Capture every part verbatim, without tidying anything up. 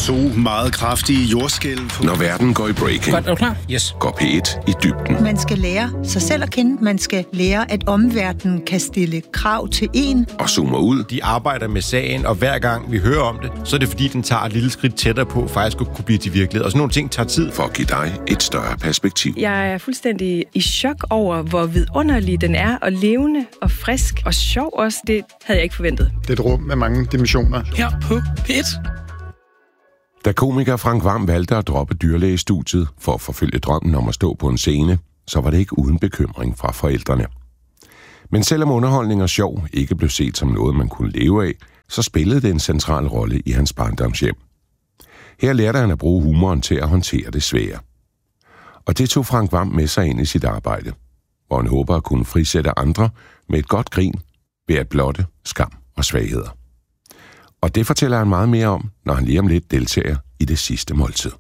To meget kraftige jordskælv. Når verden går i breaking, godt, er du klar? Yes. går P et i dybden. Man skal lære sig selv at kende. Man skal lære, at omverdenen kan stille krav til en. Og zoomer ud. De arbejder med sagen, og hver gang vi hører om det, så er det fordi, den tager et lille skridt tættere på, faktisk at kunne blive til virkelighed. Og sådan nogle ting tager tid. For at give dig et større perspektiv. Jeg er fuldstændig i chok over, hvor vidunderlig den er, og levende og frisk og sjov også. Det havde jeg ikke forventet. Det er et rum med mange dimensioner. Her på P et. Da komiker Frank Hvam valgte at droppe dyrlægestudiet for at forfølge drømmen om at stå på en scene, så var det ikke uden bekymring fra forældrene. Men selvom underholdning og sjov ikke blev set som noget, man kunne leve af, så spillede det en central rolle i hans barndomshjem. Her lærte han at bruge humoren til at håndtere det svære. Og det tog Frank Hvam med sig ind i sit arbejde, hvor han håber at kunne frisætte andre med et godt grin ved at blotte skam og svagheder. Og det fortæller han meget mere om, når han lige om lidt deltager i det sidste måltid.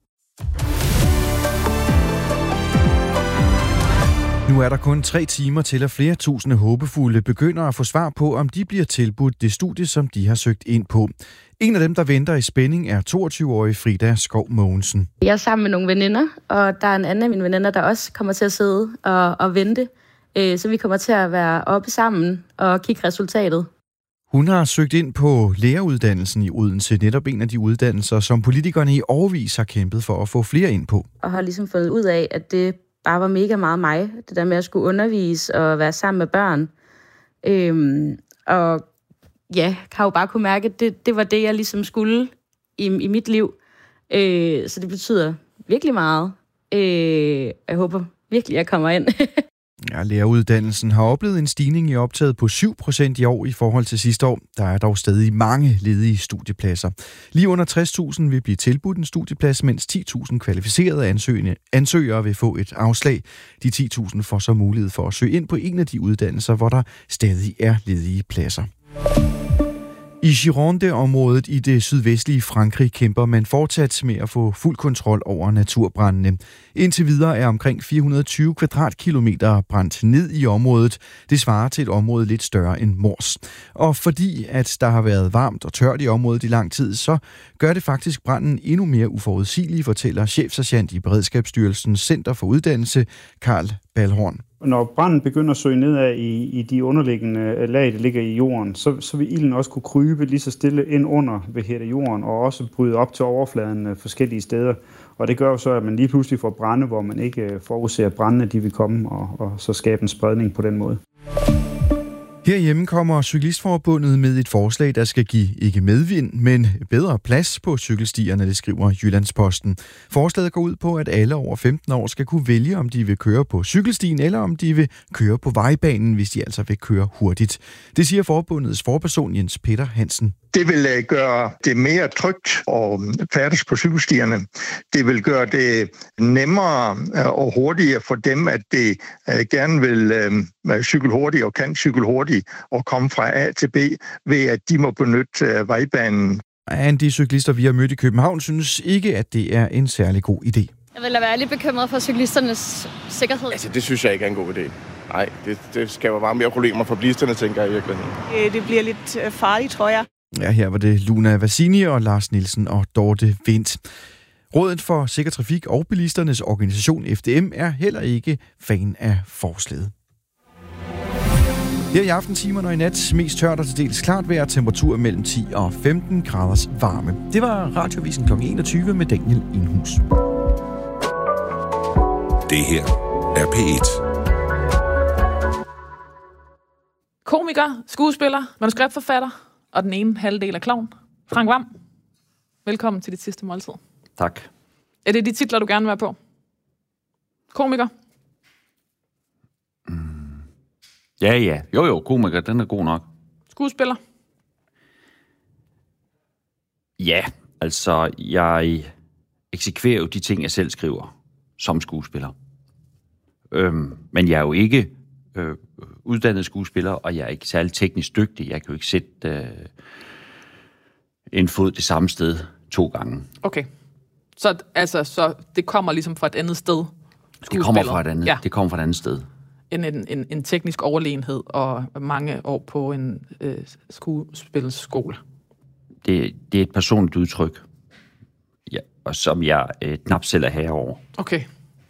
Nu er der kun tre timer til, at flere tusinde håbefulde begynder at få svar på, om de bliver tilbudt det studie, som de har søgt ind på. En af dem, der venter i spænding, er toogtyve-årige Frida Skov Mogensen. Jeg er sammen med nogle veninder, og der er en anden af mine veninder, der også kommer til at sidde og, og vente. Så vi kommer til at være oppe sammen og kigge resultatet. Hun har søgt ind på læreruddannelsen i Odense, netop en af de uddannelser, som politikerne i årevis har kæmpet for at få flere ind på. Og har ligesom fundet ud af, at det bare var mega meget mig, det der med at skulle undervise og være sammen med børn. Øhm, og ja, kan jo bare kunne mærke, at det, det var det, jeg ligesom skulle i, i mit liv. Øh, så det betyder virkelig meget. Øh, jeg håber virkelig, jeg kommer ind. Ja, læreruddannelsen har oplevet en stigning i optaget på syv procent i år i forhold til sidste år. Der er dog stadig mange ledige studiepladser. Lige under tres tusind vil blive tilbudt en studieplads, mens ti tusind kvalificerede ansøgende, ansøgere vil få et afslag. De ti tusind får så mulighed for at søge ind på en af de uddannelser, hvor der stadig er ledige pladser. I Gironde-området i det sydvestlige Frankrig kæmper man fortsat med at få fuld kontrol over naturbrændene. Indtil videre er omkring fire hundrede og tyve kvadratkilometer brændt ned i området. Det svarer til et område lidt større end Mors. Og fordi at der har været varmt og tørt i området i lang tid, så gør det faktisk branden endnu mere uforudsigelig, fortæller chefsergeant i Beredskabsstyrelsens Center for Uddannelse, Karl Balhorn. Når branden begynder at søge nedad i, i de underliggende lag, der ligger i jorden, så, så vil ilden også kunne krybe lige så stille ind under ved hele jorden, og også bryde op til overfladen forskellige steder. Og det gør jo så, at man lige pludselig får brande, hvor man ikke forudser, at brændene de vil komme, og, og så skabe en spredning på den måde. Herhjemme kommer Cyklistforbundet med et forslag, der skal give ikke medvind, men bedre plads på cykelstierne, det skriver Jyllandsposten. Forslaget går ud på, at alle over femten år skal kunne vælge, om de vil køre på cykelstien, eller om de vil køre på vejbanen, hvis de altså vil køre hurtigt. Det siger forbundets forperson Jens Peter Hansen. Det vil gøre det mere trygt at færdes på cykelstierne. Det vil gøre det nemmere og hurtigere for dem, at de gerne vil cykle hurtigt og kan cykle hurtigt og komme fra A til B, ved at de må benytte vejbanen. De cyklister, vi har mødt i København, synes ikke, at det er en særlig god idé. Jeg vil da være lidt bekymret for cyklisternes sikkerhed. Altså, det synes jeg ikke er en god idé. Nej, det, det skaber bare mere problemer for bilisterne, tænker jeg i virkeligheden. Det bliver lidt farligt, tror jeg. Ja, her var det Luna Vassini og Lars Nielsen og Dorte Vindt. Rådet for Sikker Trafik og bilisternes organisation F D M er heller ikke fan af forslaget. Her i aftentimerne og i nat mest tørt og til dels klart vejr, temperatur mellem ti og femten graders varme. Det var Radiovisen klokken enogtyve med Daniel Inhus. Det her er P et. Komiker, skuespiller, manuskriptforfatter og den ene halvdel af klovn. Frank Hvam, velkommen til dit sidste måltid. Tak. Er det de titler, du gerne vil være på? Komiker? Mm. Ja, ja. Jo, jo, komiker, den er god nok. Skuespiller? Ja, altså, jeg eksekverer jo de ting, jeg selv skriver som skuespiller. Øhm, men jeg er jo ikke øh, uddannet skuespiller, og jeg er ikke særlig teknisk dygtig. Jeg kan jo ikke sætte øh, en fod det samme sted to gange. Okay. Så, altså, så det kommer ligesom fra et andet sted? Det kommer fra et andet, ja. det kommer fra et andet sted. En, en, en, en teknisk overlegenhed og mange år på en øh, skuespilskole. Det, det er et personligt udtryk. og som jeg øh, knap selv er herover. Okay.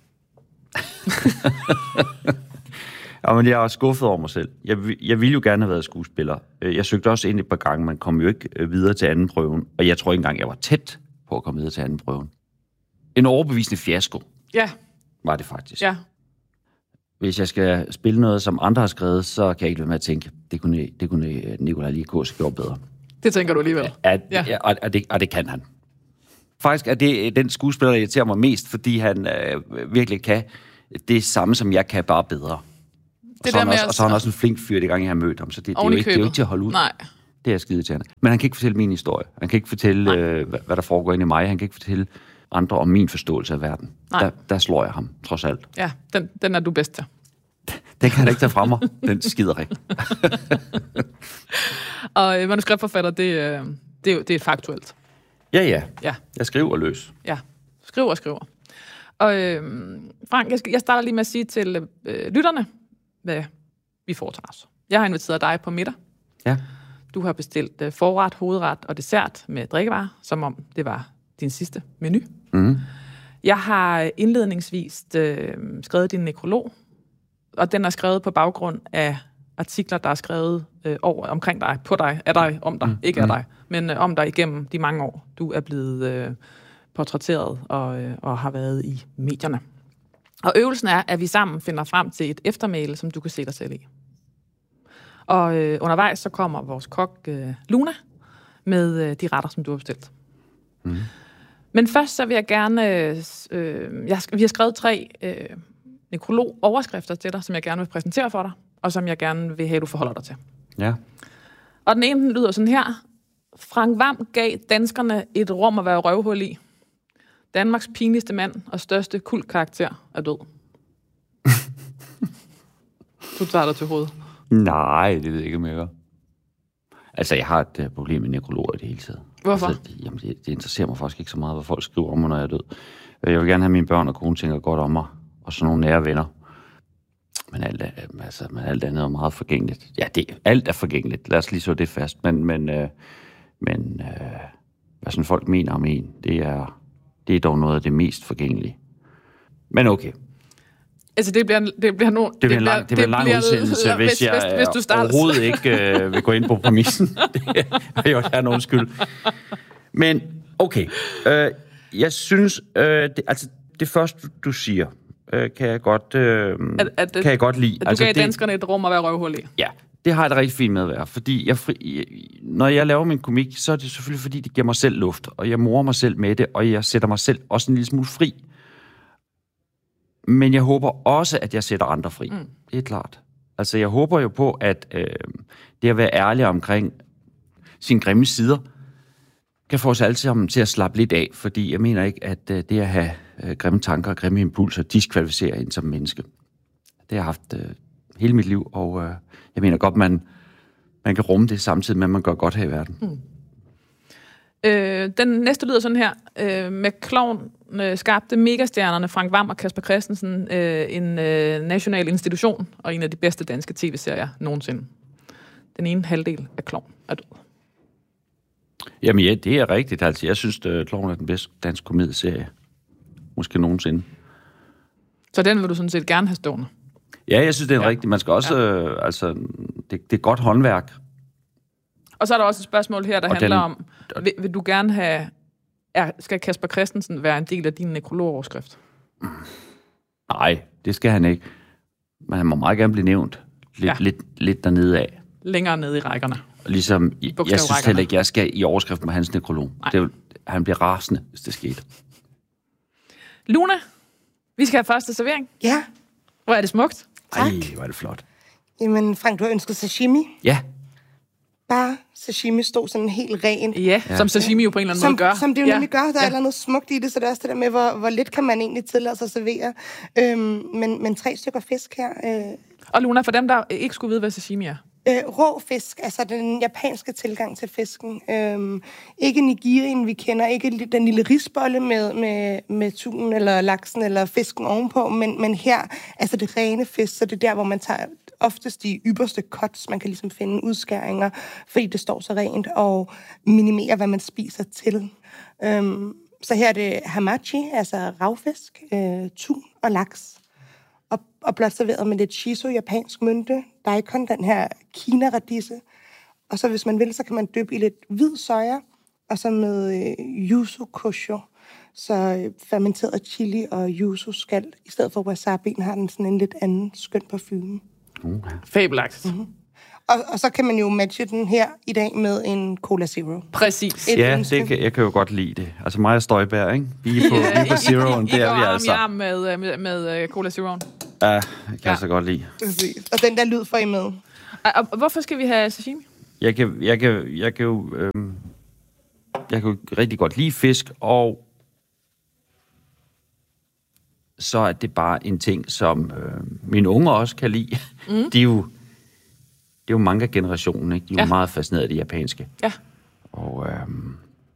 Ja, men jeg er også skuffet over mig selv. Jeg, jeg ville jo gerne have været skuespiller. Jeg søgte også ind et par gange, man kom jo ikke videre til anden prøven, og jeg tror ikke engang, jeg var tæt på at komme videre til anden prøven. En overbevisende fiasko. Ja. Var det faktisk. Ja. Hvis jeg skal spille noget, som andre har skrevet, så kan jeg ikke lade med at tænke, det kunne, det kunne Nikolaj Lie-Kås gjort bedre. Det tænker du alligevel. Ja, ja. Og, og, det, og det kan han. Faktisk er det den skuespiller, der irriterer mig mest, fordi han øh, virkelig kan det samme, som jeg kan, bare bedre. Og så, også, og så er han også en flink fyr, det gang jeg har mødt ham, så det, det, er, jo ikke, det er jo ikke til at holde ud. Nej. Det er skide til. Men han kan ikke fortælle min historie. Han kan ikke fortælle, øh, hvad, hvad der foregår inde i mig. Han kan ikke fortælle andre om min forståelse af verden. Der, der slår jeg ham, trods alt. Ja, den, den er du bedst til. Den kan han ikke tage fra mig. Den skider ikke. Og manuskriptforfatter, det, det, er, det er faktuelt. Ja, ja. Ja. Jeg skriver løs. Ja, skriver og skriver. Og øh, Frank, jeg, skal, jeg starter lige med at sige til øh, lytterne, hvad vi foretager os. Jeg har inviteret dig på middag. Ja. Du har bestilt øh, forret, hovedret og dessert med drikkevarer, som om det var din sidste menu. Mm. Jeg har indledningsvis øh, skrevet din nekrolog, og den er skrevet på baggrund af artikler, der er skrevet øh, over, omkring dig, på dig, af dig, om dig, mm. ikke af dig, men øh, om dig igennem de mange år, du er blevet øh, portrætteret og, øh, og har været i medierne. Og øvelsen er, at vi sammen finder frem til et eftermæle, som du kan se dig selv i. Og øh, undervejs så kommer vores kok øh, Luna med øh, de retter, som du har bestilt. Mm. Men først så vil jeg gerne... Øh, jeg, vi har skrevet tre øh, nekrolog-overskrifter til dig, som jeg gerne vil præsentere for dig, og som jeg gerne vil have, at du forholder dig til. Ja. Og den ene lyder sådan her. Frank Hvam gav danskerne et rum at være røvhul i. Danmarks pinligste mand og største kultkarakter er død. Du tager dig til hovedet. Nej, det ved jeg ikke, om jeg gør. Altså, jeg har et uh, problem med nekrologer i det hele taget. Hvorfor? Altså, det, jamen, det, det interesserer mig faktisk ikke så meget, hvad folk skriver om mig, når jeg er død. Jeg vil gerne have, at mine børn og kone tænker godt om mig, og sådan nogle nære venner. Men alt, er, altså, men alt andet er meget forgængeligt. Ja, det, alt er forgængeligt. Lad os lige så det fast. Men, men, øh, men øh, hvad sådan folk mener om en, det er, det er dog noget af det mest forgængelige. Men okay. Altså, det bliver, det bliver nogen... Det bliver en lang, det bliver en lang udsendelse, hvis, hvis jeg hvis, hvis du overhovedet ikke øh, vil gå ind på præmissen. Det er jo der nogen skyld. Men, okay. Øh, jeg synes, øh, det, altså, det første, du siger, øh, kan jeg godt, øh, at, at det, kan jeg godt lide. At du altså, gav det, danskerne et rum at være røvhul i. Ja, det har jeg da rigtig fint med at være. Fordi jeg, jeg, når jeg laver min komik, så er det selvfølgelig, fordi det giver mig selv luft, og jeg morer mig selv med det, og jeg sætter mig selv også en lille smule fri. Men jeg håber også, at jeg sætter andre fri. Mm. Det er klart. Altså, jeg håber jo på, at øh, det at være ærlig omkring sine grimme sider, kan få os alle sammen til at slappe lidt af, fordi jeg mener ikke, at øh, det at have øh, grimme tanker og grimme impulser diskvalificerer en som menneske. Det har jeg haft øh, hele mit liv, og øh, jeg mener godt, man, man kan rumme det samtidig med, at man gør godt her i verden. Mm. Øh, den næste lyder sådan her. Øh, med Klovn øh, skabte megastjernerne Frank Hvam og Kasper Christensen øh, en øh, national institution og en af de bedste danske tv-serier nogensinde. Den ene halvdel af Klovn er død. Jamen ja, det er rigtigt. Altså, jeg synes, at Klovn er den bedste dansk komedieserie. Måske nogensinde. Så den vil du sådan set gerne have stående? Ja, jeg synes, det er ja. rigtigt. Man skal også... Ja. Øh, altså, det, det er godt håndværk. Og så er der også et spørgsmål her, der og handler den, om, vil, vil du gerne have, er, skal Kasper Christensen være en del af din nekrologoverskrift? Nej, det skal han ikke. Men han må meget gerne blive nævnt lidt, ja. lidt, lidt dernede af. Længere nede i rækkerne. Ligesom, jeg synes heller ikke, jeg skal i overskrift med hans nekrolog. Det, han bliver rasende, hvis det skete. Luna, vi skal have første servering. Ja. Hvor er det smukt. Tak. Ej, hvor er det flot. Jamen, Frank, du har ønsket sashimi. Ja. Bare sashimi stod sådan helt ren. Ja, ja, som sashimi jo på en eller anden som, måde gør. Som det jo ja. nemlig gør. Der er ja. eller noget smukt i det, så det er også det der med, hvor, hvor lidt kan man egentlig tillade sig at servere. Øhm, men, men tre stykker fisk her. Øh. Og Luna, for dem, der ikke skulle vide, hvad sashimi er. Øh, rå fisk, altså den japanske tilgang til fisken. Øhm, ikke nigirien, vi kender, ikke den lille risbolle med, med, med tun eller laksen eller fisken ovenpå, men, men her, altså det rene fisk, så det er der, hvor man tager oftest de ypperste cuts, man kan ligesom finde udskæringer, fordi det står så rent, og minimere, hvad man spiser til. Øhm, så her er det hamachi, altså ravfisk, øh, tun og laks. Og, og blot serveret med lidt shiso, japansk mynte, daikon, den her kina-radisse. Og så hvis man vil, så kan man dyppe i lidt hvid soja, og så med øh, yuzu kosho, så øh, fermenteret chili og yuzu skal, i stedet for wasabi'en, har den sådan en lidt anden skøn parfume. Okay. Fabelagtigt. Mm-hmm. Og, og så kan man jo matche den her i dag med en Cola Zero. Præcis. Et ja, det kan, jeg kan jo godt lide det. Altså mig og Støjberg, ikke? Vi er på, vi er på Zeroen, det er vi altså. I med, med, med Cola Zeroen. Ja, det kan ja. jeg så godt lide. Præcis. Og den der lyd får I med. Og, og hvorfor skal vi have sashimi? Jeg kan, jeg kan, jeg kan jo... Øhm, jeg kan jo rigtig godt lide fisk, og så er det bare en ting, som øh, mine unger også kan lide. Mm. De er jo... Det er jo manga-generationen, ikke? De er ja. jo meget fascineret af det japanske. Ja. Og øhm,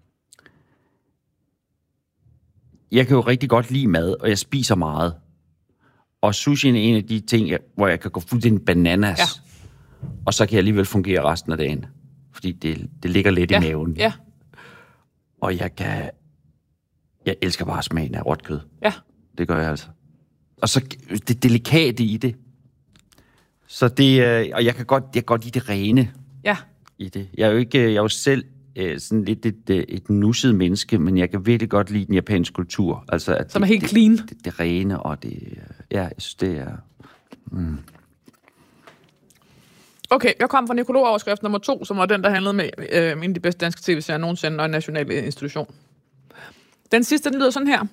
jeg kan jo rigtig godt lide mad, og jeg spiser meget. Og sushi er en af de ting, jeg, hvor jeg kan gå fuldstændig bananas. Ja. Og så kan jeg alligevel fungere resten af dagen. Fordi det, det ligger lidt ja. i maven. Ja. Og jeg kan... Jeg elsker bare smagen af råt kød. Ja. Det gør jeg altså. Og så det delikate i det. Så det, øh, og jeg kan godt, jeg kan godt lide det rene ja. i det. Jeg er jo ikke, jeg er jo selv øh, sådan lidt et, et nusset menneske, men jeg kan virkelig godt lide den japanske kultur. Altså, at som er det, helt det, clean. Det, det, det rene, og det, ja, jeg synes, det er... Mm. Okay, jeg kom fra Nekrolog-overskrift nummer to, som var den, der handlede med øh, en af de bedste danske tv-serier nogensinde, og en national institution. Den sidste, den lyder sådan her.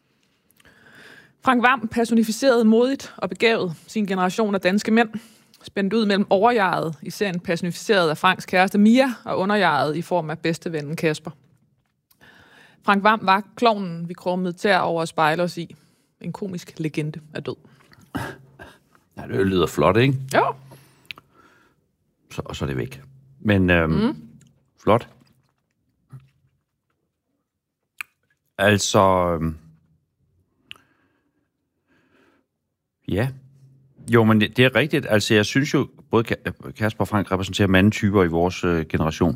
Frank Hvam personificerede modigt og begavet sin generation af danske mænd, spændt ud mellem overjeget i serien personificeret af Franks kæreste Mia, og underjeget i form af bedstevennen Kasper. Frank Hvam var klovnen, vi krummede tær over at spejle os i. En komisk legende er død. Ja, det lyder flot, ikke? Jo. Så, og så er det væk. Men øhm, mm. flot. Altså... Øhm, ja. Jo, men det, det er rigtigt. Altså, jeg synes jo, både Kasper og Frank repræsenterer mandetyper i vores øh, generation.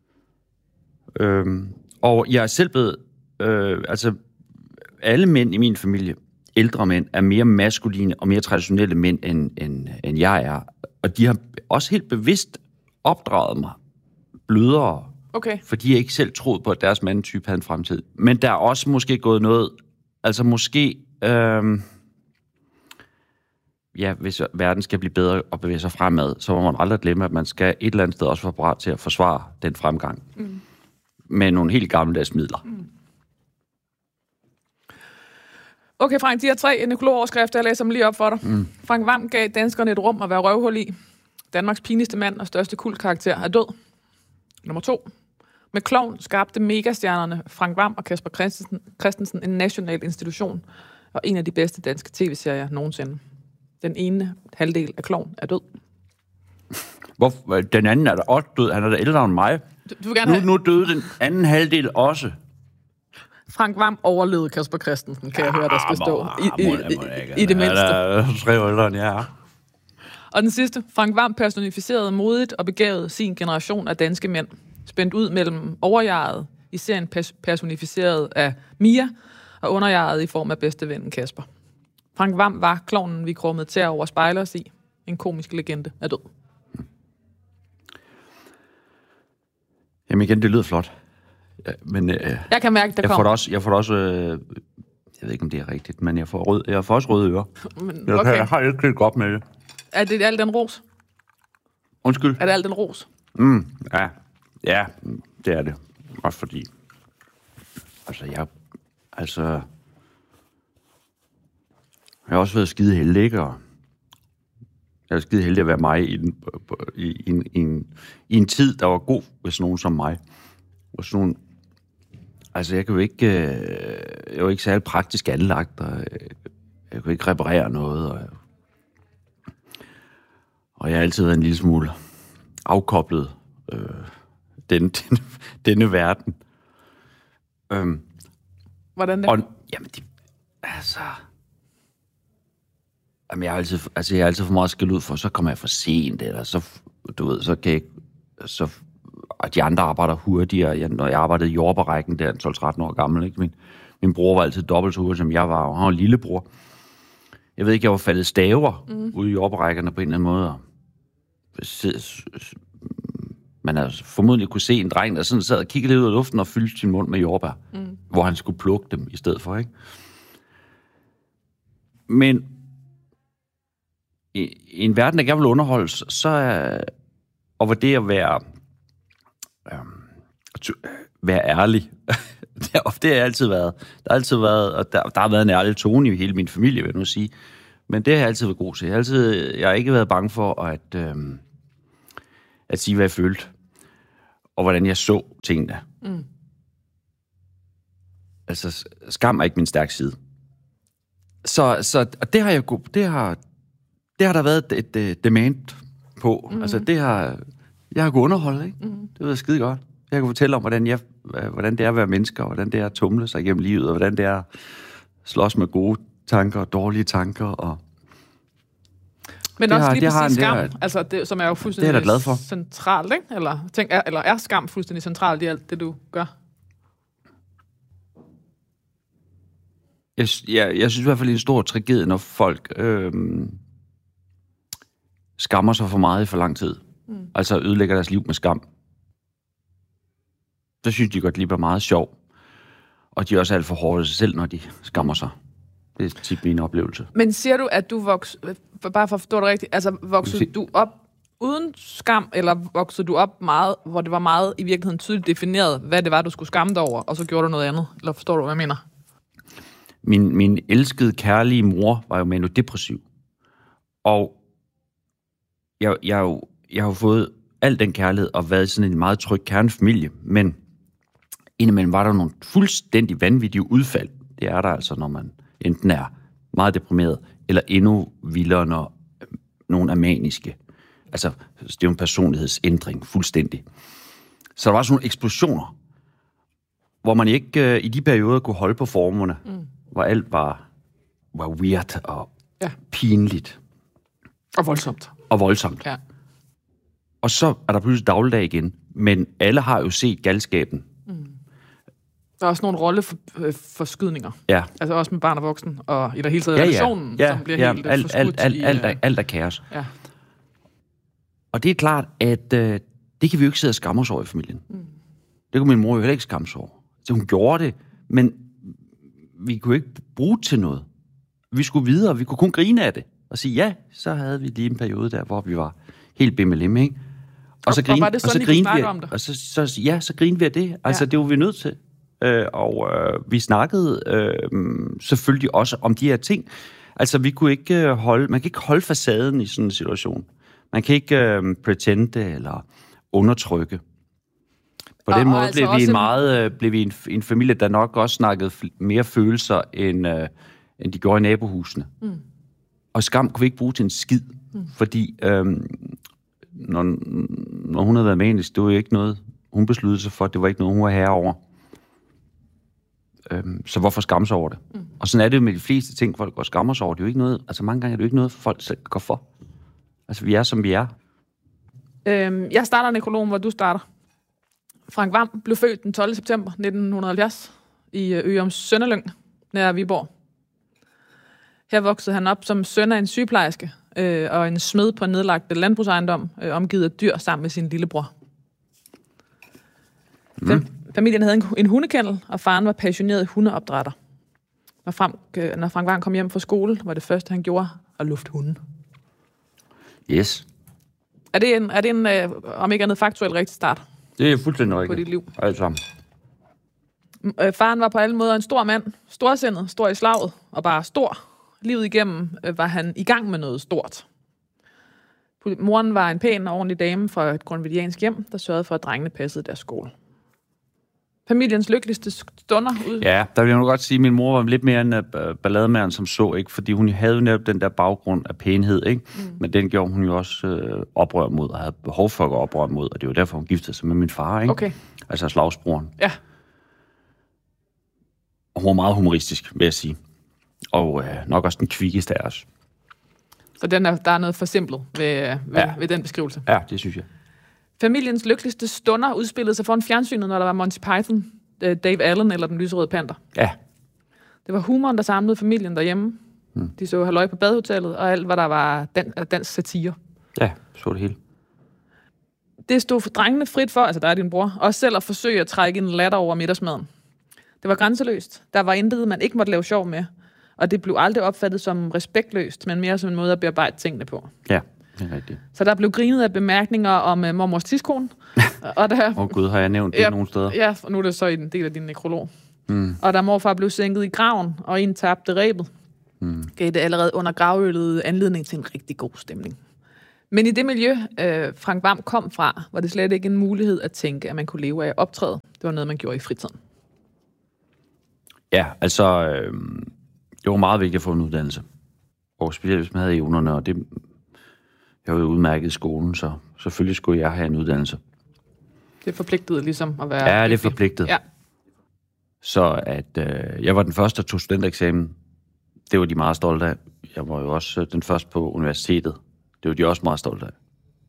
Øhm, og jeg er selv blevet... Øh, altså, alle mænd i min familie, ældre mænd, er mere maskuline og mere traditionelle mænd, end, end, end jeg er. Og de har også helt bevidst opdraget mig blødere. Okay. Fordi jeg ikke selv troede på, at deres mandetype havde en fremtid. Men der er også måske gået noget... Altså, måske... Øh, ja, hvis verden skal blive bedre og bevæge sig fremad, så må man aldrig glemme, at man skal et eller andet sted også være parat til at forsvare den fremgang. Mm. Med nogle helt gammeldags midler. Mm. Okay, Frank, de her tre nekrolog-overskrifter, jeg læser dem lige op for dig. Mm. Frank Hvam gav danskerne et rum at være røvhul i. Danmarks pinligste mand og største kultkarakter er død. Nummer to. Med klovn skabte megastjernerne Frank Hvam og Kasper Christensen, Christensen en national institution og en af de bedste danske tv-serier nogensinde. Den ene halvdel af klovn er død. Hvor, den anden er der også død. Han er da ældre end mig. Du, du vil gerne nu, have... nu døde den anden halvdel også. Frank Hvam overlevede Kasper Christensen, kan ja, jeg høre, der skal stå. I, i, i, i det mindste. Han er tre år ældre end jeg er. Og den sidste. Frank Hvam personificerede modigt og begavet sin generation af danske mænd. Spændt ud mellem overjeget, i serien personificeret af Mia, og underjeget i form af bedstevennen Kasper. Frank Hvam var klovnen, vi krummede tær over spejler os i. En komisk legende er død. Jamen igen, det lyder flot. Ja, men, øh, jeg kan mærke, der jeg kommer. Får det også, jeg får det også... Øh, jeg ved ikke, om det er rigtigt, men jeg får, rød, jeg får også røde ører. Men, jeg, okay. jeg har ikke helt godt med det. Er det alt den ros? Undskyld? Er det alt den ros? Mm, ja. Ja, det er det. Også fordi... Altså, jeg... Altså... Jeg har også været skide heldig, ikke? Og jeg er skide heldig at være mig i en, i, i, en, i, en, i en tid, der var god ved sådan nogen som mig. Og sådan nogen... Altså, jeg kan jo ikke... Jeg er jo ikke særlig praktisk anlagt, og jeg kan jo ikke reparere noget, og... Og jeg har altid været en lille smule afkoblet øh, denne, denne, denne verden. Øhm, Hvordan det? Og, jamen, det, altså... Jamen, jeg har altid, altså, jeg har altid for meget skæld ud for, så kommer jeg for sent, eller så, du ved, så kan jeg så og de andre arbejder hurtigere. Jeg, når jeg arbejdede i jordbærrækken, der tolv tretten år gammel, ikke? Min, min bror var altid dobbelt så hurtig, som jeg var, og han var lillebror. Jeg ved ikke, jeg var faldet staver mm. ude i jordbærrækkerne på en eller anden måde. Man havde formodentlig kunne se en dreng, der sådan sad og kiggede lidt ud af luften og fyldte sin mund med jordbær, mm. hvor han skulle plukke dem i stedet for, ikke? Men i, i en verden, der gerne vil underholdes, så er, og hvor det at være, øh, være ærlig, det har det har altid været. Der har altid været, og der, der har været en ærlig tone i hele min familie, vil jeg nu sige. Men det har jeg altid været god til. Jeg har, altid, jeg har ikke været bange for at, øh, at sige, hvad jeg følte, og hvordan jeg så tingene. Mm. Altså, skam er ikke min stærke side. Så, så og det har jeg det har det har der været et, et demand på. Mm. Altså det har jeg har kunnet underholde, ikke? Mm. Det ved jeg skide godt. Jeg kan fortælle om hvordan jeg hvordan det er at være mennesker, og hvordan det er at tumle sig igennem livet, og hvordan det er at slås med gode tanker og dårlige tanker og men det også har, lige det præcis har, skam, altså det, som er jo fuldstændig det er glad for. Centralt, ikke? Eller, tænk, er, eller er skam fuldstændig centralt i alt det, du gør? Jeg, jeg, jeg synes i hvert fald, det er en stor tragedie, når folk øh, skammer sig for meget i for lang tid. Mm. Altså ødelægger deres liv med skam. Så synes de godt lige er meget sjov. Og de er også alt for hårde sig selv, når de skammer sig. Det er tit min oplevelse. Men siger du, at du voksede, bare for at forstå det rigtigt, altså voksede du op uden skam, eller voksede du op meget, hvor det var meget i virkeligheden tydeligt defineret, hvad det var, du skulle skamme dig over, og så gjorde du noget andet? Eller forstår du, hvad jeg mener? Min, min elskede, kærlige mor var jo manodepressiv. Og jeg, jeg, jeg, jeg har jo fået al den kærlighed og været sådan en meget tryg kernefamilie, men indimellem var der nogle fuldstændig vanvittige udfald. Det er der altså, når man enten er meget deprimeret, eller endnu vildere, når nogen er maniske. Altså, det er jo en personlighedsændring, fuldstændig. Så der var sådan nogle eksplosioner, hvor man ikke uh, i de perioder kunne holde på formerne, mm. hvor alt var, var weird og ja. pinligt. Og voldsomt. Og voldsomt. Ja. Og så er der pludselig dagligdag igen, men alle har jo set galskaben. Mm. Der er også nogle rolleforskydninger. Ja. Altså også med barn og voksen, og i det hele taget ja, ja. relationen, ja, som bliver ja, helt alt, forskudt alt, alt, i... alt, alt, alt er kaos. Ja. Og det er klart, at øh, det kan vi jo ikke sidde og skamme os over i familien. Mm. Det kunne min mor jo heller ikke skamme sig over. Så hun gjorde det, men vi kunne ikke bruge det til noget. Vi skulle videre, vi kunne kun grine af det. Og sige, ja, så havde vi lige en periode der, hvor vi var helt bimmelim, ikke? Og så grine, og var det sådan, og så grine vi, om det? og så, så, ja, så grine vi af det. Altså, ja. Det var vi nødt til. Øh, og øh, vi snakkede øh, selvfølgelig også om de her ting. Altså, vi kunne ikke holde, man kan ikke holde facaden i sådan en situation. Man kan ikke øh, pretende eller undertrykke. På den og, måde og altså blev vi en meget øh, blev vi en, en familie, der nok også snakkede mere følelser end øh, end de gjorde i nabohusene. Mm. Og skam kunne vi ikke bruge til en skid, mm. fordi øh, når, når hun havde været manisk, det var jo ikke noget, hun besluttede sig for, det var ikke noget, hun var herre over. Øh, så hvorfor skamme sig over det? Mm. Og sådan er det jo med de fleste ting, folk går og skammer sig over. Det er jo ikke noget, altså mange gange er det jo ikke noget, folk selv går for. Altså vi er, som vi er. Øhm, jeg starter nekrologen, hvor du starter. Frank Hvam blev født den tolvte september nitten halvfjerds i Ørum Sønderlyng, nær Viborg. Her voksede han op som søn af en sygeplejerske øh, og en smed på en nedlagt landbrugsejendom, øh, omgivet af dyr sammen med sin lillebror. Mm. Familien havde en, en hundekennel, og faren var passioneret hundeopdrætter. Når, Frank, øh, når Frank Hvam kom hjem fra skole, var det første, han gjorde, at lufte hunden. Yes. Er det en, er det en øh, om ikke andet faktuelt rigtig start? Det er fuldstændig rigtigt. På dit liv. Alt sammen. Øh, faren var på alle måder en stor mand, storsindet, stor i slaget, og bare stor. Livet igennem øh, var han i gang med noget stort. Moren var en pæn og ordentlig dame fra et grundvidiansk hjem, der sørgede for, at drengene passede deres skole. Familiens lykkeligste stunder ud. Ja, der vil jeg nu godt sige, at min mor var lidt mere en uh, ballademand som så, ikke? Fordi hun havde jo netop den der baggrund af pænhed, ikke? Mm. Men den gjorde hun jo også uh, oprør mod, og havde behov for at gå oprør mod, og det var derfor, hun giftede sig med min far, ikke? Okay. Altså slagsbroren. Ja. Og hun var meget humoristisk, vil jeg sige. Og uh, nok også den kvikkeste af os. Så den er, der er noget forsimplet ved, ved, ja. ved den beskrivelse? Ja, det synes jeg. Familiens lykkeligste stunder udspillede sig foran fjernsynet, når der var Monty Python, Dave Allen eller Den lyserøde panter. Ja. Det var humoren, der samlede familien derhjemme. Mm. De så halløj på badehotellet, og alt, hvad der var dan- dansk satire. Ja, så det hele. Det stod for drengene frit for, altså der er din bror, også selv at forsøge at trække en latter over middagsmaden. Det var grænseløst. Der var intet, man ikke måtte lave sjov med. Og det blev aldrig opfattet som respektløst, men mere som en måde at bearbejde tingene på. Ja, det er rigtigt. Så der blev grinet af bemærkninger om uh, mormors tidskone. og der, Åh oh, gud, har jeg nævnt det ja, nogle steder? Ja, og nu er det så en del af din nekrolog. Mm. Og da morfar blev sænket i graven, og en tabte rebet, mm. gav det allerede under gravølet anledning til en rigtig god stemning. Men i det miljø, øh, Frank Hvam kom fra, var det slet ikke en mulighed at tænke, at man kunne leve af at optræde. Det var noget, man gjorde i fritiden. Ja, altså, øh, det var meget vigtigt at få en uddannelse. Og specielt hvis man havde evnerne, og det, jeg var jo udmærket i skolen, så selvfølgelig skulle jeg have en uddannelse. Det er forpligtet ligesom at være... Ja, det er forpligtet. Ja. Så at øh, jeg var den første, der tog studentereksamen. Det var de meget stolte af. Jeg var jo også den første på universitetet. Det var de også meget stolte af.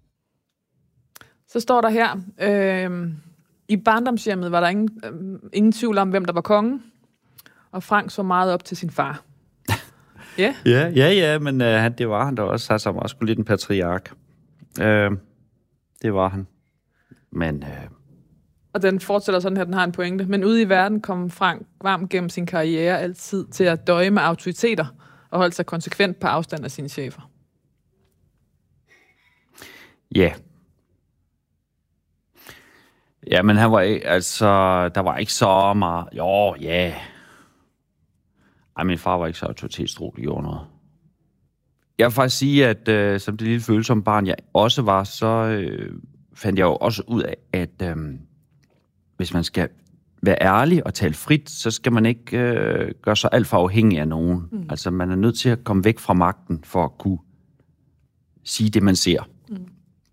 Så står der her, øh, i barndomshjemmet var der ingen, øh, ingen tvivl om, hvem der var kongen. Og Frank så meget op til sin far. Ja, ja, ja, ja, men øh, det var han da også. Altså, han var sgu lidt en patriark. Øh, det var han. Men... Øh, og den fortsætter sådan her, den har en pointe. Men ude i verden kom Frank Hvam gennem sin karriere altid til at døje med autoriteter og holde sig konsekvent på afstand af sine chefer. Ja. Yeah. Ja, men han var ikke, altså, der var ikke så meget, jo, ja. Yeah. Ej, min far var ikke så autoritetstro, det gjorde noget. Jeg vil faktisk sige, at øh, som det lille følsomme barn, jeg også var, så øh, fandt jeg jo også ud af, at øh, hvis man skal være ærlig og tale frit, så skal man ikke øh, gøre sig alt for afhængig af nogen. Mm. Altså, man er nødt til at komme væk fra magten for at kunne sige det, man ser. Mm.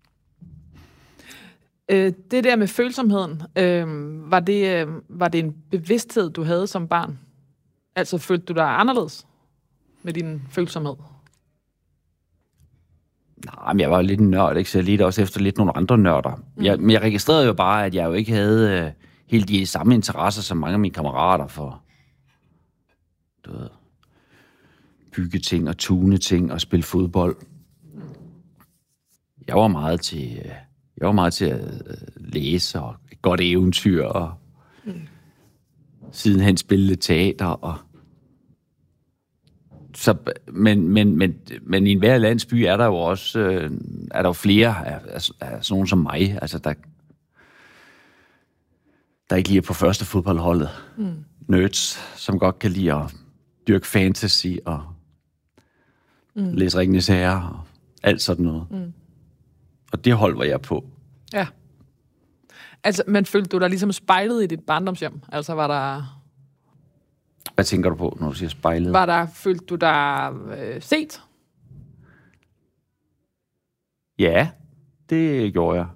Øh, det der med følsomheden, øh, var, det, øh, var det en bevidsthed, du havde som barn? Altså, følte du dig anderledes med din følsomhed? Nej, men jeg var lidt en nørd, ikke? Så jeg ledte også efter lidt nogle andre nørder. Mm. Jeg, men jeg registrerede jo bare, at jeg jo ikke havde øh, helt de samme interesser som mange af mine kammerater for du ved, bygge ting og tune ting og spille fodbold. Jeg var meget til, øh, jeg var meget til at øh, læse og et godt eventyr og mm. sidenhen spille teater og så, men, men, men, men i enhver landsby er der jo også øh, er der jo flere af, af, af sådan nogen som mig, altså der, der ikke lige er på første fodboldholdet. Mm. Nerds, som godt kan lide at dyrke fantasy og mm. læse Ringenes Herre og alt sådan noget. Mm. Og det hold var jeg på. Ja. Altså, men følte du dig ligesom spejlet i dit barndomshjem? Altså var der... Hvad tænker du på, når du siger spejlet? Var der, følte du dig øh, set? Ja, det gjorde jeg.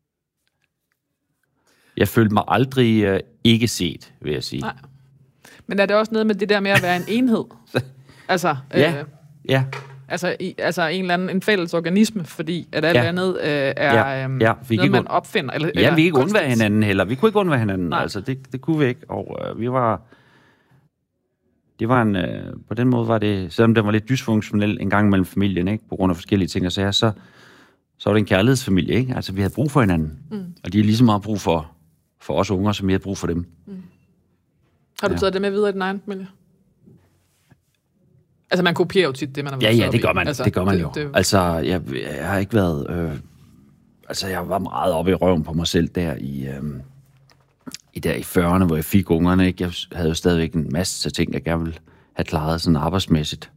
Jeg følte mig aldrig øh, ikke set, vil jeg sige. Nej. Men er det også noget med det der med at være en enhed? altså, ja, øh, ja. Altså, i, altså en eller anden en fælles organisme, fordi at alt ja. andet øh, er ja. øh, ja, vi noget, man opfinder. Eller, ja, eller vi ikke undvære hinanden heller. Vi kunne ikke undvære hinanden. Nej. Altså, det, det kunne vi ikke. Og øh, vi var... Det var en... Øh, på den måde var det... Selvom det var lidt dysfunktionel en gang mellem familien, ikke? På grund af forskellige ting og sager, så, så var det en kærlighedsfamilie, ikke? Altså, vi havde brug for hinanden. Mm. Og de har lige så meget brug for, for os unger, som vi havde brug for dem. Mm. Har du ja. taget det med videre i din egen familie? Altså, man kopierer jo tit det, man har været. Ja, ja, det gør man, altså, det gør man det, jo. Det, altså, jeg, jeg har ikke været... Øh, altså, jeg var meget oppe i røven på mig selv der i, øh, i, der i fyrrerne, hvor jeg fik ungerne, ikke? Jeg havde jo stadigvæk en masse ting, jeg gerne ville have klaret sådan arbejdsmæssigt.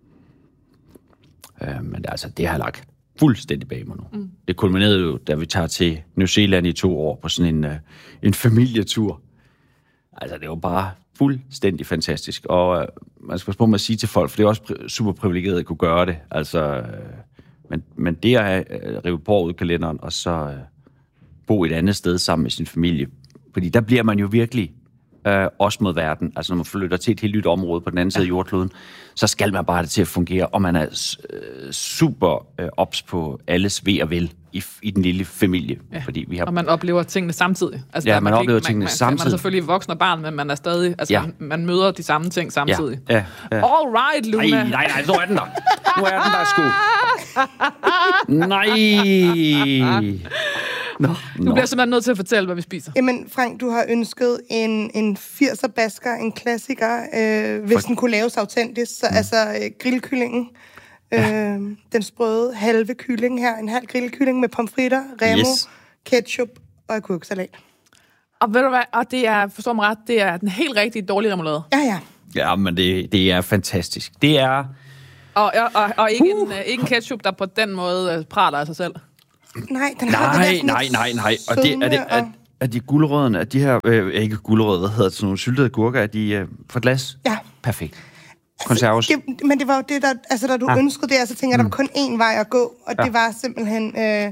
Øh, men altså, det har jeg lagt fuldstændig bag mig nu. Mm. Det kulminerede jo, da vi tager til New Zealand i to år på sådan en, øh, en familietur. Altså, det var bare fuldstændig fantastisk. Og øh, man skal passe på med at sige til folk, for det er også pri- super privilegeret at kunne gøre det. Altså, øh, men, men det at øh, rive på ud kalenderen, og så øh, bo et andet sted sammen med sin familie. Fordi der bliver man jo virkelig øh, også mod verden, altså når man flytter til et helt nyt område på den anden side af jordkloden, så skal man bare have det til at fungere, og man er øh, super øh, ops på alles ve og vel i, i den lille familie. Ja. Fordi vi har... Og man oplever tingene samtidig. Altså, ja, der, man, man oplever ikke, tingene man, samtidig. Man er selvfølgelig voksen og barn, men man er stadig, altså, ja. man, man møder de samme ting samtidig. Ja, ja, ja. All right, Luna. Nej, nej, nej, nu er den der. Nu er den der sgu. Nej. Nå, du bliver simpelthen nødt til at fortælle, hvad vi spiser. Jamen, Frank, du har ønsket en, en firser basker, en klassiker, øh, hvis For... den kunne laves autentisk. Så, mm. Altså øh, grillkyllingen, øh, ja. den sprøde halve kylling her, en halv grillkylling med pomfritter, remo, yes. ketchup og agurksalat. Og ved du hvad, og det er, forstår mig ret, det er den helt rigtige dårlige remoulade. Ja, ja. Ja, men det, det er fantastisk. Det er... Og, og, og ikke, uh. en, ikke en ketchup, der på den måde uh, prater af sig selv. Nej, den har nej, det nej, nej, nej. Og det, er, det, er, er de gulerødderne, er de her, øh, ikke gulerødder, hvad hedder det, sådan nogle syltede gurker, er de øh, fra glas? Ja. Perfekt. Konserves. Altså, det, men det var jo det, der, altså da du ah. ønskede det, så tænker jeg, mm. der var kun én vej at gå, og ja. det var simpelthen øh, ja.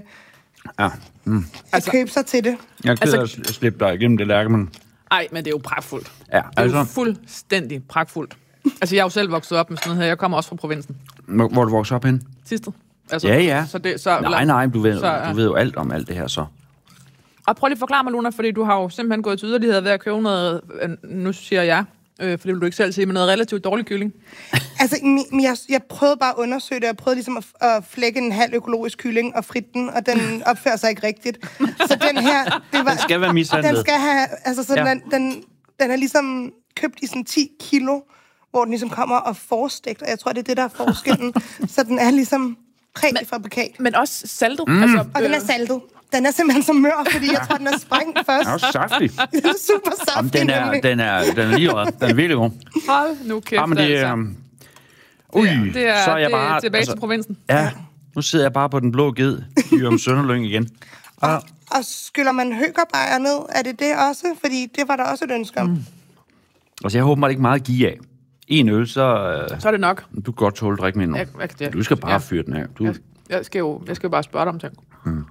mm. at altså, købe sig til det. Jeg er ked af at slippe dig igennem det lærkemand. Ej, men det er jo pragtfuldt. Ja, det er altså. jo fuldstændig pragtfuldt. Altså, jeg er jo selv vokset op med sådan noget her. Jeg kommer også fra provinsen. Hvor, hvor du vokset op hen? Tisted. Altså, ja, ja. Så det, så, nej, nej, du ved, så, ja. du ved jo alt om alt det her, så. Og prøv lige at forklare mig, Luna, fordi du har jo simpelthen gået til yderligheder ved at købe noget, nu siger jeg, øh, for det vil du ikke selv sige, men noget relativt dårlig kylling. Altså, jeg, jeg prøvede bare at undersøge det. Jeg prøvede ligesom at, at flække en halv økologisk kylling og fritte den, og den opfører sig ikke rigtigt. Så den her... Det var, den skal være mishandlet. Den skal have... Altså, så ja. den, den, den er ligesom købt i sådan ti kilo, hvor den ligesom kommer og forstegt, og jeg tror, det er det, der er forskellen. Så den er ligesom præfabrikat. Men også saltet. Mm. Altså, og den er saltet. Den er simpelthen så mør, fordi jeg tror, den er sprængt først. Den er også saftig. Den er super saftig. Jamen, den er, den er, den er lige rød. Den er virkelig god. Hold nu kæft, Jamen, det er, um... Ui, det er, så er jeg det bare... er tilbage altså, til provinsen. Ja, nu sidder jeg bare på den blå ged i om Sønderlyng igen. Og, og skyller man høgerbejer ned? Er det det også? Fordi det var der også et ønske om. Mm. Altså, jeg håber mig ikke meget at give af. En øl, så... Så er det nok. Du kan godt tåle at drikke mindre. Jeg, jeg, jeg, du skal bare ja. fyre den af. Du... Jeg, jeg, skal jo, jeg skal jo bare spørge dig om ting. Mm.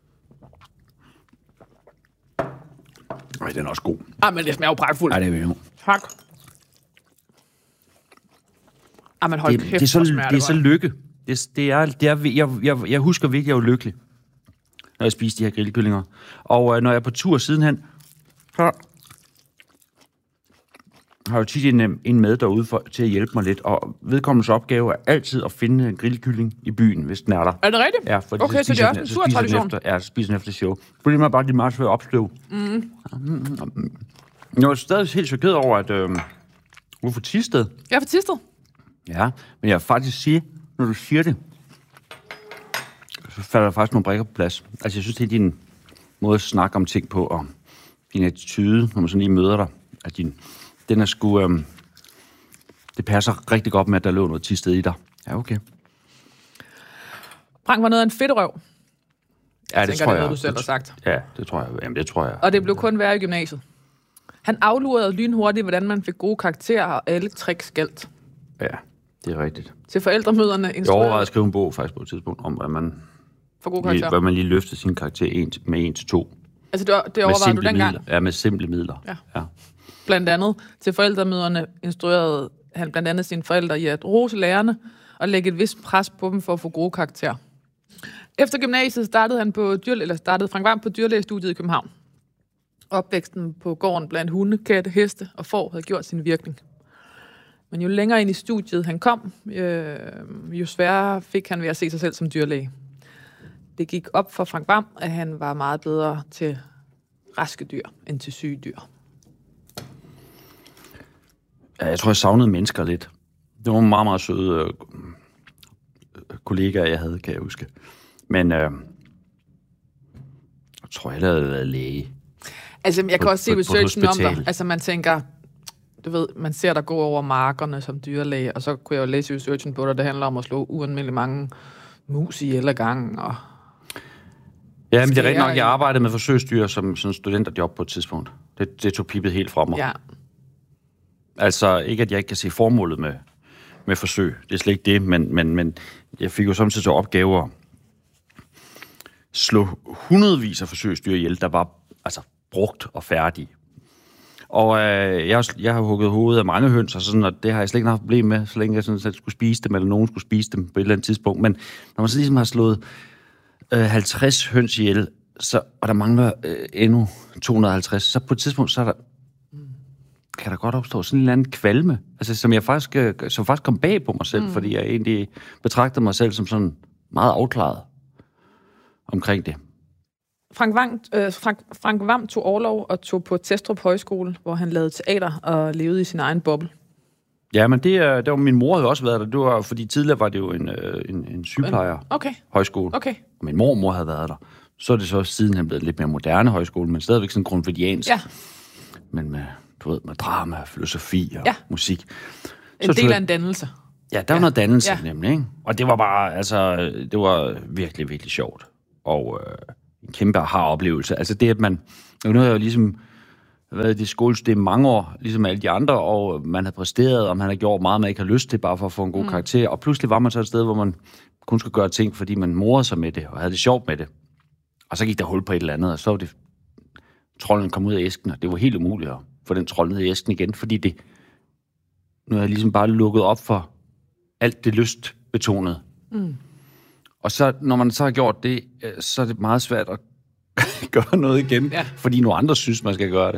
Ej, den er også god. Ah, men det smager jo pragtfuldt. Ej, det er jo. Tak. Ah, men hold det, kæft, det er så, smager det er så lykke. Det, det er, det er, jeg, jeg, jeg husker virkelig, jeg var lykkelig, når jeg spiste de her grillkyllinger. Og øh, når jeg er på tur sidenhen, så har jeg jo tit en, en med derude for, til at hjælpe mig lidt. Og vedkommendes opgave er altid at finde en grillkylling i byen, hvis den er der. Er det rigtigt? Ja, for okay, så det er også en sur tradition. Efter, ja, så spiser den efter show. Fordi man bare lige meget svært opstøv. Mm. Jeg er stadig helt chokeret over, at... Øh, du er fra Tisted. Jeg er fra Tisted. Ja, men jeg vil faktisk sige, når du siger det, så falder der faktisk nogle brikker på plads. Altså, jeg synes, det er din måde at snakke om ting på, og din attitude, når man sådan lige møder dig, at din, den er sgu... Øhm, det passer rigtig godt med, at der lå noget Tisted i dig. Ja, okay. Frank var noget af en fedterøv. Ja, det tænker, tror det er jeg. noget, du selv har sagt. Ja, det tror jeg. Jamen, det tror jeg. Og det blev kun værre i gymnasiet. Han aflurede lynhurtigt, hvordan man fik gode karakterer og alle tricks galt. Ja, det er rigtigt. Til forældremøderne instruerede... Jeg overvejede at skrive en bog faktisk på et tidspunkt, om hvad man... For gode karakterer? Hvor man lige løftede sin karakter en, med en til to. Altså, det, det overvejede du dengang? Midler. Ja, med simple midler. Ja. ja. Blandt andet til forældremøderne instruerede han blandt andet sine forældre i at rose lærerne og lægge et vist pres på dem for at få gode karakterer. Efter gymnasiet startede han på dyr, eller startede Frank Hvam på dyrlægestudiet i København. Opvæksten på gården blandt hunde, katte, heste og får havde gjort sin virkning. Men jo længere ind i studiet han kom, øh, jo sværere fik han ved at se sig selv som dyrlæge. Det gik op for Frank Hvam, at han var meget bedre til raske dyr end til syge dyr. Ja, jeg tror, jeg savnede mennesker lidt. Det var meget, meget søde øh, kollegaer, jeg havde, kan jeg huske. Men øh, jeg tror, jeg havde været læge. Altså, jeg kan på, også se på, researchen på om dig. Altså, man tænker, du ved, man ser dig gå over markerne som dyrlæge, og så kunne jeg jo læse researchen på dig, det handler om at slå uanmeldeligt mange mus ihjel ad gangen, og... Ja, men det er rigtigt nok, jeg arbejdede med forsøgsdyr som sådan studenterjob på et tidspunkt. Det, det tog pippet helt fra mig. Ja. Altså, ikke at jeg ikke kan se formålet med, med forsøg. Det er slet ikke det, men, men, men jeg fik jo samtidig til opgaver at slå hundredvis af forsøgsdyr ihjel, der var altså brugt og færdige. Og øh, jeg, jeg har hugget hovedet af mange høns, og, sådan, og det har jeg slet ikke haft problem med, så længe jeg sådan, at skulle spise dem, eller nogen skulle spise dem på et eller andet tidspunkt. Men når man så ligesom har slået øh, halvtreds høns ihjel, så, og der mangler øh, endnu to hundrede og halvtreds, så på et tidspunkt, så er der, kan der godt opstå sådan en eller anden kvalme, altså, som jeg faktisk, øh, som faktisk kom bag på mig selv, mm. fordi jeg egentlig betragter mig selv som sådan meget afklaret omkring det. Frank Vam, øh, Frank, Frank Vam tog orlov og tog på Testrup Højskole, hvor han lavede teater og levede i sin egen boble. Ja, men det, det var min mor havde også været der. Det var, fordi tidligere var det jo en, en, en sygeplejer okay. højskole. Okay. Og min mormor havde været der. Så er det så sidenhen blevet lidt mere moderne højskole, men stadigvæk sådan grundtvigiansk. Ja. Men med, du ved, med drama, filosofi og ja. musik. En så, del af en dannelse. Ja, der var ja. noget dannelse ja. nemlig, ikke? Og det var bare, altså, det var virkelig, virkelig sjovt. Og øh, en kæmpe aha-oplevelse. Altså det, at man, nu har jeg jo ligesom været i det skolesystem mange år, ligesom alle de andre, og man havde præsteret, og man havde gjort meget, man ikke har lyst til, bare for at få en god mm. karakter. Og pludselig var man så et sted, hvor man kun skulle gøre ting, fordi man morede sig med det, og havde det sjovt med det. Og så gik der hul på et eller andet, og så var det, trolden kom ud af æsken, og det var helt umuligt at få den trold ned i æsken igen, fordi det, nu har jeg ligesom bare lukket op for alt det lystbetonede. Mm. Og så, når man så har gjort det, så er det meget svært at gøre noget igen, ja. fordi nogle andre synes, man skal gøre det.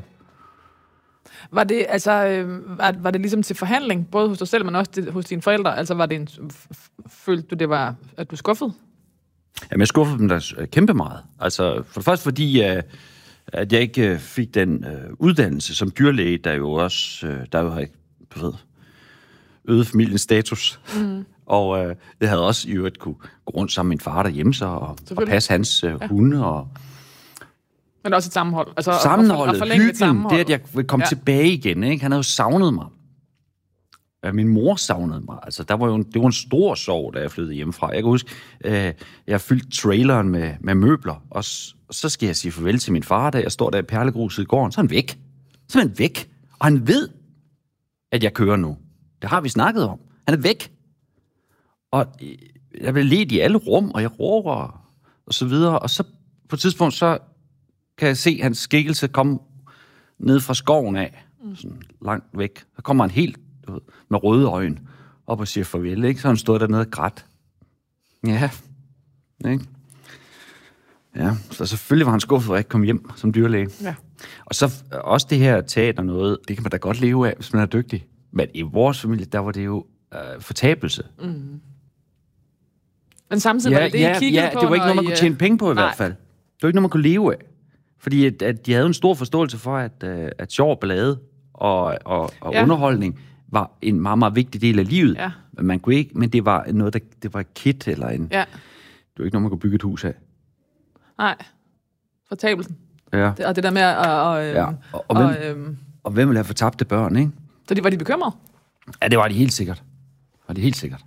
Var det, altså, øh, var, var det ligesom til forhandling, både hos dig selv, men også det, hos dine forældre? Altså, var det en, følte du, det var, at du skuffede? Jamen, jeg skuffede dem der kæmpe meget. Altså, for det første fordi, øh, at jeg ikke fik den øh, uddannelse som dyrlæge, der jo også, øh, der jo har ikke, du ved, øget familiens status. Mm. Og øh, det havde også i øvrigt kunne gå rundt sammen med min far derhjemme så, og, og passe hans øh, ja. hunde. Og men også et sammenhold. Altså, sammenholdet, og hyggen, sammenhold. det at jeg vil komme ja. tilbage igen. Ikke? Han havde jo savnet mig. Ja, min mor savnede mig. Altså, der var jo en, det var en stor sorg, da jeg flyttede hjemmefra. Jeg kan huske, øh, jeg fyldte traileren med, med møbler, og s- så skal jeg sige farvel til min far, da jeg står der i perlegruset i gården. Så er han væk. Så er han væk. Og han ved, at jeg kører nu. Det har vi snakket om. Han er væk. Og jeg blev ledt i alle rum, og jeg råber, og så videre. Og så på et tidspunkt, så kan jeg se hans skikkelse komme ned fra skoven af, sådan langt væk. Så kommer han helt, du ved, med røde øjne op og siger farvel, ikke? Så han stod dernede og grædt. Ja, ikke? Ja, så selvfølgelig var han skuffet, at jeg ikke kom hjem som dyrlæge. Ja. Og så også det her teater noget, det kan man da godt leve af, hvis man er dygtig. Men i vores familie, der var det jo øh, fortabelse. Mm. Men samtidig ja, var det det, ja, I kiggede ja, på? det var ikke noget, man kunne tjene penge på i nej. hvert fald. Det var ikke noget, man kunne leve af. Fordi at, at de havde en stor forståelse for, at, at sjov ballade og, og, og ja. underholdning var en meget, meget vigtig del af livet. Ja. Men man kunne ikke, men det var noget, der, det var et kit eller en... Ja. Det var ikke noget, man kunne bygge et hus af. Nej. Fortabelsen. Ja. Det, og det der med at... Og, øhm, ja. og, og, hvem, og, øhm, og hvem ville have fortabte børn, ikke? Så de, var de bekymrede? Ja, det var de helt sikkert. Det var de helt sikkert.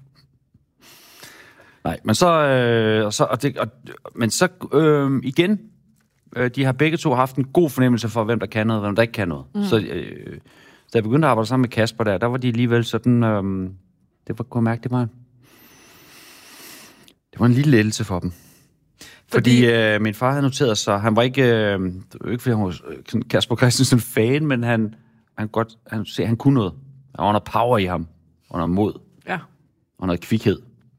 Nej, men så... Øh, og så og det, og, men så øh, igen... Øh, de har begge to haft en god fornemmelse for, hvem der kan noget, og hvem der ikke kan noget. Mm. Så øh, da jeg begyndte at arbejde sammen med Kasper der, der var de alligevel sådan... Øh, det var, kunne jeg mærke, det var... Det var en lille lettelse for dem. Fordi, fordi øh, min far havde noteret sig, han var ikke... Øh, det var ikke, fordi han var sådan Kasper Christensen-fan, men han, han, godt, han, se, han kunne noget. Der var noget power i ham, og noget mod, ja. og noget kvikhed.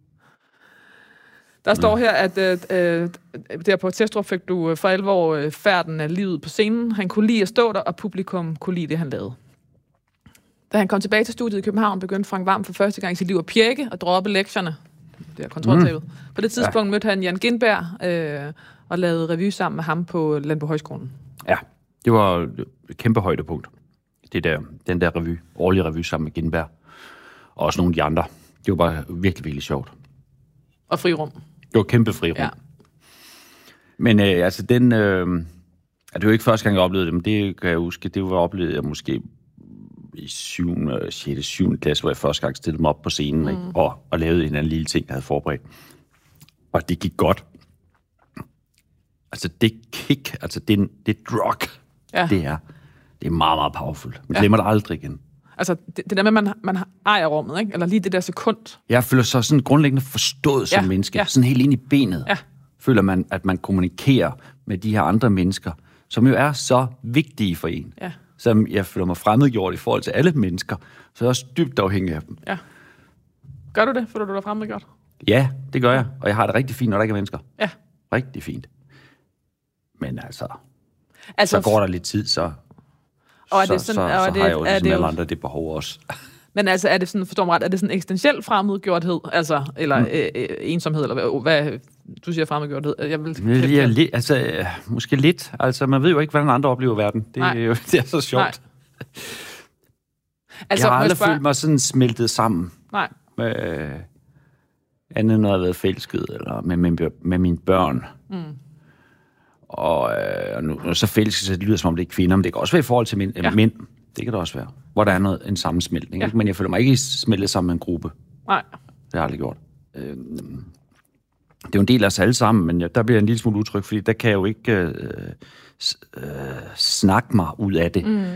Der står her, at øh, der på Testrup fik du for alvor øh, færden af livet på scenen. Han kunne lide at stå der, og publikum kunne lide det, han lavede. Da han kom tilbage til studiet i København, begyndte Frank Vam for første gang i sit liv at pjække og droppe lektierne. Det er kontroltabet. Mm. På det tidspunkt ja. mødte han Jan Gindberg øh, og lavede revy sammen med ham på Landbohøjskolen. Ja, det var et kæmpe højdepunkt. Det der, den der revy, årlige revy sammen med Gindberg. Og også nogle af de andre. Det var bare virkelig, virkelig sjovt. Og frirum. Det var kæmpe frirum. Ja. Men øh, altså den... Øh, det var ikke første gang, jeg oplevede det, men det kan jeg huske, det var oplevet jeg måske i syvende, sjette, syvende klasse, hvor jeg første gang stillede mig op på scenen, mm. ikke? Og, og lavede en anden lille ting, jeg havde forberedt. Og det gik godt. Altså det kick, altså det, det drug, ja. det er, det er meget, meget powerful. Man glemmer ja. det aldrig igen. Altså, det, det der med, at man, man ejer rummet, ikke? Eller lige det der sekund. Jeg føler sig sådan grundlæggende forstået som ja, menneske. Ja. Sådan helt ind i benet. Ja. Føler man, at man kommunikerer med de her andre mennesker, som jo er så vigtige for en. Ja. som jeg føler mig fremmedgjort i forhold til alle mennesker, så er jeg også dybt afhængig af dem. Ja. Gør du det, føler du dig fremmedgjort? Ja, det gør jeg. Og jeg har det rigtig fint, når der ikke er mennesker. Ja. Rigtig fint. Men altså, altså så går der lidt tid, så, og er så, det sådan, så, og så er har det, jeg jo er ligesom det alle jo... andre det behov også. Men altså, er det sådan, forstår mig ret, er det sådan eksistentiel fremmedgjorthed, altså, eller mm. øh, øh, ensomhed, eller hvad, hvad du siger fremmedgjorthed? Jeg vil ja, li- altså, øh, måske lidt. Altså, man ved jo ikke, hvordan andre oplever verden. Det er jo det er så sjovt. Altså, jeg har aldrig spørge... følt mig sådan smeltet sammen. Nej. Med, øh, andet når jeg har været forelsket, eller med, med, med mine børn. Mm. Og øh, nu, nu så forelsket, så det lyder som om det er kvinder, men det kan også være i forhold til mænd. Ja. mænd. Det kan det også være. Hvor der er noget, en sammensmeltning. Ja. Men jeg føler mig ikke smeltet sammen med en gruppe. Nej. Det har jeg aldrig gjort. Øh, det er jo en del af os alle sammen, men jeg, der bliver jeg en lille smule utryg, fordi der kan jeg jo ikke øh, øh, snakke mig ud af det. Mm.